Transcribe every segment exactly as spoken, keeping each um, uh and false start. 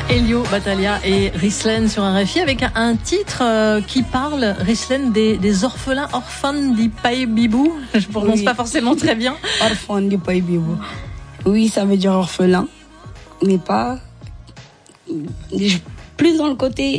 Elio Battaglia et Rislen sur R F I avec un titre euh, qui parle, Rislen, des, des orphelins, orphanes du Pays Bibou. Je prononce oui. pas forcément très bien. Orphanes du Pays Bibou. Oui, ça veut dire orphelin, mais pas... Plus dans le côté...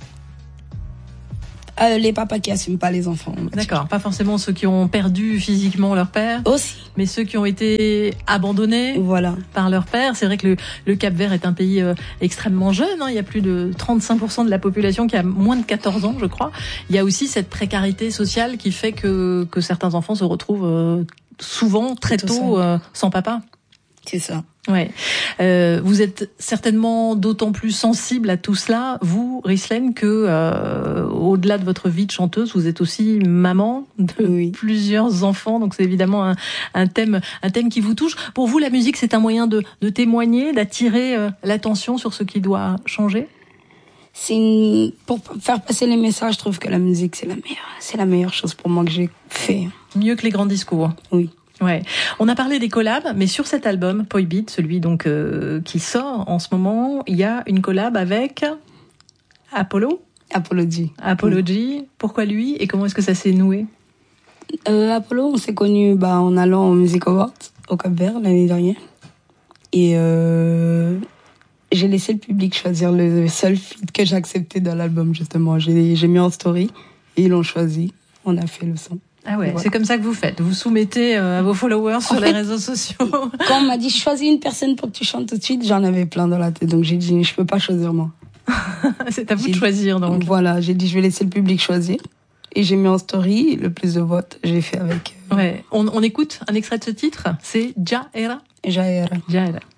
Euh, les papas qui assument pas les enfants. D'accord, pas forcément ceux qui ont perdu physiquement leur père. Aussi. Mais ceux qui ont été abandonnés voilà. par leur père. C'est vrai que le, le Cap-Vert est un pays euh, extrêmement jeune. Hein. Il y a plus de trente-cinq pour cent de la population qui a moins de quatorze ans, je crois. Il y a aussi cette précarité sociale qui fait que, que certains enfants se retrouvent euh, souvent, très tôt, euh, sans papa. C'est ça. Ouais. Euh, vous êtes certainement d'autant plus sensible à tout cela, vous, Rislen, que euh, au-delà de votre vie de chanteuse, vous êtes aussi maman de oui. plusieurs enfants. Donc c'est évidemment un, un thème, un thème qui vous touche. Pour vous, la musique, c'est un moyen de, de témoigner, d'attirer euh, l'attention sur ce qui doit changer. C'est une... pour faire passer les messages. Je trouve que la musique, c'est la meilleure, c'est la meilleure chose pour moi que j'ai fait. Mieux que les grands discours. Oui. Ouais, on a parlé des collabs, mais sur cet album Poi Beat, celui donc euh, qui sort en ce moment, il y a une collab avec Apollo. Apology. Apology. Oui. Pourquoi lui et comment est-ce que ça s'est noué? euh, Apollo, on s'est connus bah, en allant au Music Awards au Cap-Vert l'année dernière, et euh, j'ai laissé le public choisir le seul feat que j'ai accepté dans l'album justement. J'ai, j'ai mis en story et ils l'ont choisi. On a fait le son. Ah ouais, voilà. C'est comme ça que vous faites. Vous soumettez euh, à vos followers sur en les fait, réseaux sociaux. Quand on m'a dit choisis une personne pour que tu chantes tout de suite, j'en avais plein dans la tête. Donc j'ai dit je peux pas choisir moi. C'est à vous j'ai de choisir donc. Voilà, j'ai dit je vais laisser le public choisir. Et j'ai mis en story le plus de votes. J'ai fait avec. Euh... Ouais. On, on écoute un extrait de ce titre. C'est Ja Era. Ja Era. Ja Era.